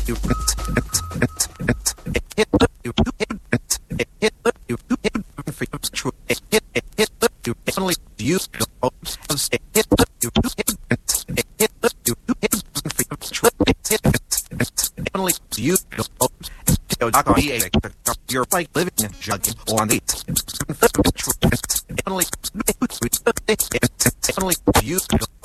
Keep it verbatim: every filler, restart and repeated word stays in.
You're like living in jugging on the you